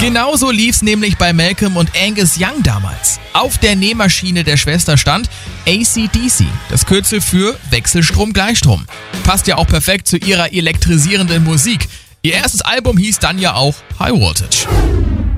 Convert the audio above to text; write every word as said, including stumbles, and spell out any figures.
Genauso lief's nämlich bei Malcolm und Angus Young damals. Auf der Nähmaschine der Schwester stand A C D C, das Kürzel für Wechselstrom-Gleichstrom. Passt ja auch perfekt zu ihrer elektrisierenden Musik. Ihr erstes Album hieß dann ja auch High Voltage.